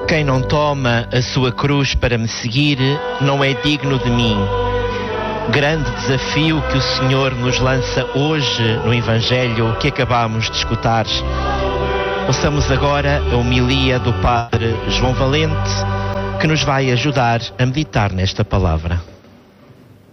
Quem não toma a sua cruz para me seguir não é digno de mim. Grande desafio que o Senhor nos lança hoje no Evangelho que acabamos de escutar. Ouçamos agora a homilia do Padre João Valente, que nos vai ajudar a meditar nesta palavra.